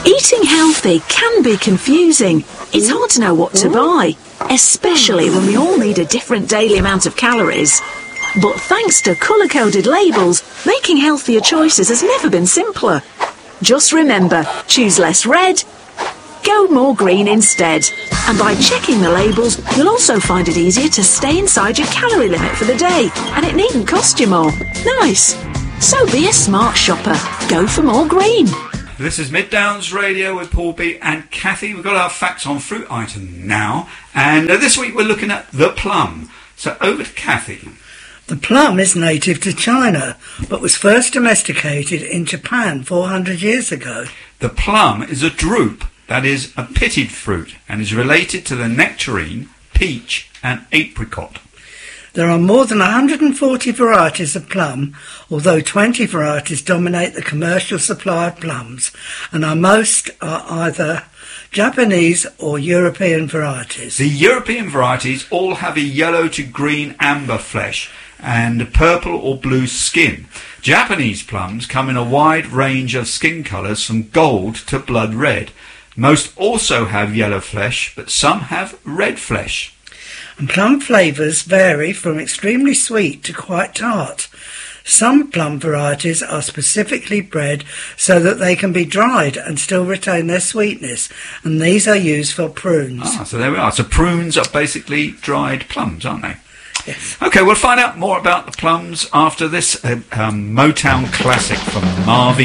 Eating healthy can be confusing. It's hard to know what to buy, especially when we all need a different daily amount of calories. But thanks to colour-coded labels, making healthier choices has never been simpler. Just remember, choose less red, go more green instead. And by checking the labels, you'll also find it easier to stay inside your calorie limit for the day, and it needn't cost you more. Nice. So be a smart shopper. Go for more green. This is Mid Downs Radio with Paul B and Kathy. We've got our facts on fruit item now, and this week we're looking at the plum. So over to Kathy. The plum is native to China, but was first domesticated in Japan 400 years ago. The plum is a drupe, that is a pitted fruit, and is related to the nectarine, peach and apricot. There are more than 140 varieties of plum, although 20 varieties dominate the commercial supply of plums, and most are either Japanese or European varieties. The European varieties all have a yellow to green amber flesh and purple or blue skin. Japanese plums come in a wide range of skin colours from gold to blood red. Most also have yellow flesh, but some have red flesh. And plum flavours vary from extremely sweet to quite tart. Some plum varieties are specifically bred so that they can be dried and still retain their sweetness, and these are used for prunes. So there we are. So prunes are basically dried plums, aren't they? Yes. Okay, we'll find out more about the plums after this Motown classic from Marvin